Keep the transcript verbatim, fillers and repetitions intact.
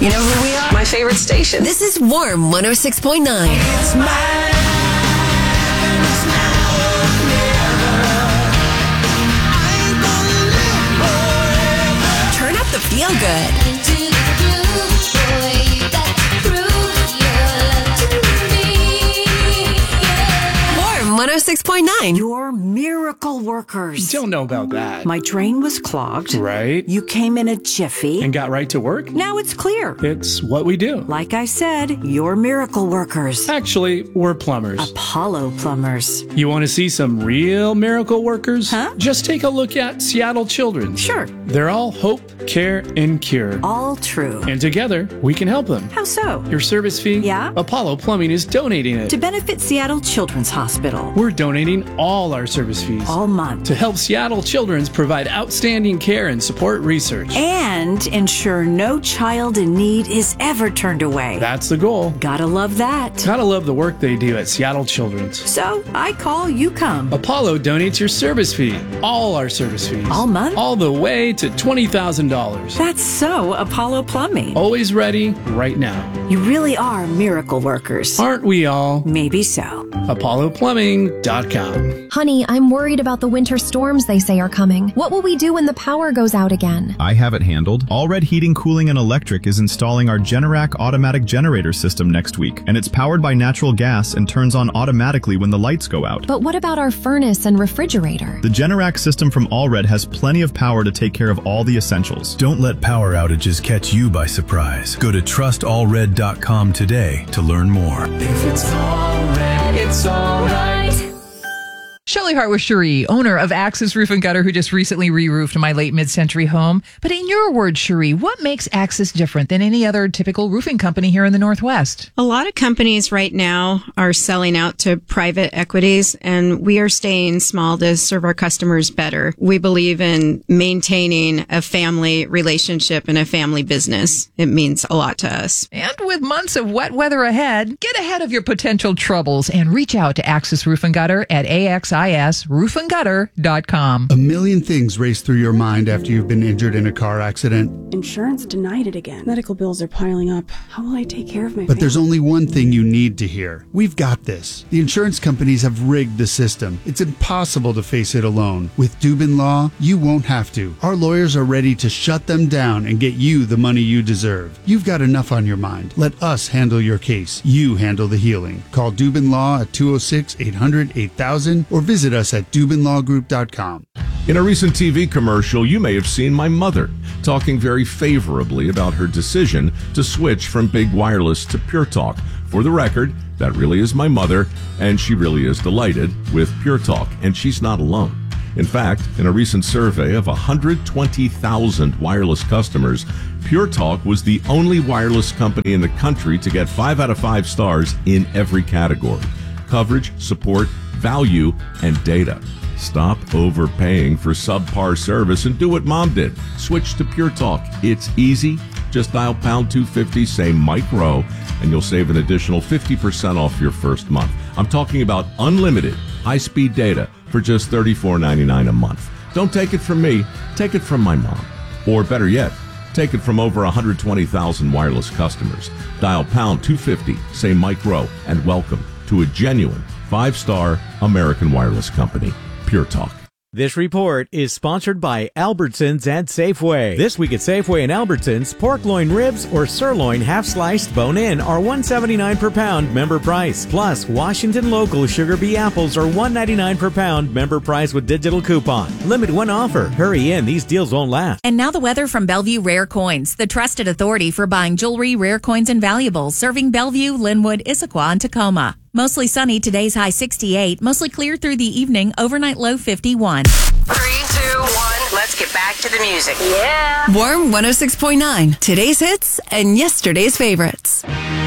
You know who we are? My favorite station. This is Warm one oh six point nine. It's mine. It's now or never. I ain't gonna live forever. Turn up the feel good. Into the groove, boy, you got to prove your love to me. Yeah. Warm one oh six point nine. You're miracle workers. Don't know about that. My drain was clogged. Right. You came in a jiffy. And got right to work? Now it's clear. It's what we do. Like I said, you're miracle workers. Actually, we're plumbers. Apollo plumbers. You want to see some real miracle workers? Huh? Just take a look at Seattle Children's. Sure. They're all hope, care, and cure. All true. And together, we can help them. How so? Your service fee? Yeah? Apollo Plumbing is donating it. To benefit Seattle Children's Hospital. We're donating all our service fees. All month. To help Seattle Children's provide outstanding care and support research. And ensure no child in need is ever turned away. That's the goal. Gotta love that. Gotta love the work they do at Seattle Children's. So, I call, you come. Apollo donates your service fee. All our service fees. All month? All the way to twenty thousand dollars. That's so Apollo Plumbing. Always ready, right now. You really are miracle workers. Aren't we all? Maybe so. Apollo Plumbing dot com. Honey, I'm worried about the winter storms they say are coming. What will we do when the power goes out again? I have it handled. All Red Heating, Cooling, and Electric is installing our Generac automatic generator system next week, and it's powered by natural gas and turns on automatically when the lights go out. But what about our furnace and refrigerator? The Generac system from Allred has plenty of power to take care of all the essentials. Don't let power outages catch you by surprise. Go to trust all red dot com today to learn more. If it's all red, it's all right. Shelley Hart with Cherie, owner of Axis Roof and Gutter, who just recently re-roofed my late mid-century home. But in your words, Cherie, what makes Axis different than any other typical roofing company here in the Northwest? A lot of companies right now are selling out to private equities, and we are staying small to serve our customers better. We believe in maintaining a family relationship and a family business. It means a lot to us. And with months of wet weather ahead, get ahead of your potential troubles and reach out to Axis Roof and Gutter at A X I S roof and gutter dot com. A million things race through your mind after you've been injured in a car accident. Insurance denied it again. Medical bills are piling up. How will I take care of my But family? there's only one thing you need to hear. We've got this. The insurance companies have rigged the system. It's impossible to face it alone. With Dubin Law, you won't have to. Our lawyers are ready to shut them down and get you the money you deserve. You've got enough on your mind. Let us handle your case. You handle the healing. Call Dubin Law at two oh six, eight hundred, eight thousand or visit us at dubin law group dot com. In a recent T V commercial, you may have seen my mother talking very favorably about her decision to switch from Big Wireless to Pure Talk. For the record, that really is my mother, and she really is delighted with Pure Talk, and she's not alone. In fact, in a recent survey of one hundred twenty thousand wireless customers, Pure Talk was the only wireless company in the country to get five out of five stars in every category: coverage, support, value, and data. Stop overpaying for subpar service and do what Mom did. Switch to Pure Talk. It's easy. Just dial pound two fifty, say Mike Rowe, and you'll save an additional fifty percent off your first month. I'm talking about unlimited high-speed data for just thirty-four ninety-nine a month. Don't take it from me. Take it from my mom. Or better yet, take it from over one hundred twenty thousand wireless customers. Dial pound two fifty, say Mike Rowe, and welcome to a genuine five-star American wireless company, Pure Talk. This report is sponsored by Albertsons and Safeway. This week at Safeway and Albertsons, pork loin ribs or sirloin half-sliced bone-in are one dollar and seventy-nine cents per pound, member price. Plus, Washington Local Sugar Bee apples are one dollar and ninety-nine cents per pound, member price with digital coupon. Limit one offer. Hurry in. These deals won't last. And now the weather from Bellevue Rare Coins, the trusted authority for buying jewelry, rare coins, and valuables, serving Bellevue, Linwood, Issaquah, and Tacoma. Mostly sunny, today's high sixty-eight. Mostly clear through the evening, overnight low fifty-one. Three, two, one, let's get back to the music. Yeah. Warm one oh six point nine. Today's hits and yesterday's favorites.